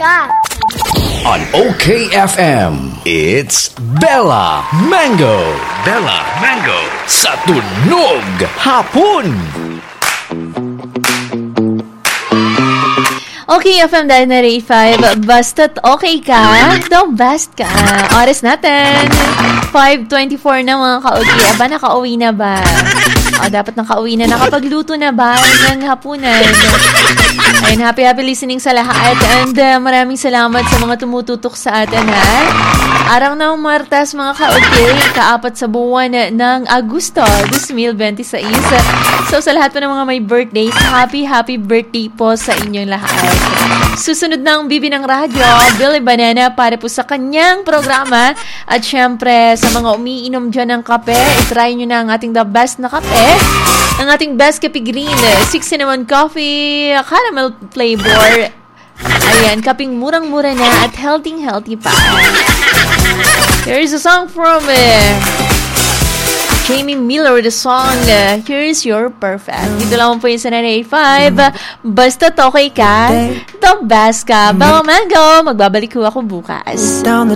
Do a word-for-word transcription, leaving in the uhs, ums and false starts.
ka. On O K F M, it's Bella Mango. Bella Mango sa Tunog Hapon. Okay, F M dahil na Ray five, basta't okay ka, the best ka. Oras natin, five twenty-four na mga ka-okay. Aba, nakauwi na ba? O, dapat nakauwi na. Nakapagluto na ba ng hapunan? Ayun, happy, happy listening sa lahat. And uh, maraming salamat sa mga tumututok sa atin, ha? Araw ng Martes, mga ka-okay, kaapat sa buwan ng Agosto, two thousand twenty-six. So, sa lahat po ng mga may birthdays, happy, happy birthday po sa inyong lahat. Susunod ng Bibi ng Radyo, Billy Banana, para po sa kanyang programa. At syempre, sa mga umiinom dyan ng kape, itry nyo na ang ating the best na kape. Ang ating best kape green, six cinnamon coffee, caramel flavor. Ayan, kaping murang-mura na at healthy-healthy pa. Here's a song from uh, Jamie Miller with the song uh, Here's Your Perfect. Dito lang po yung sa nine eight five. Basta okay ka, the best ka. Baka Mango, magbabalik ko ako bukas.